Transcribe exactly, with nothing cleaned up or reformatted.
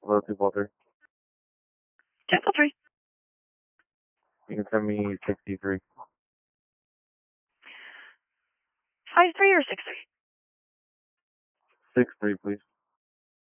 Hello, two four three. ten four three. You can send me sixty-three. five three or six three? six three, please.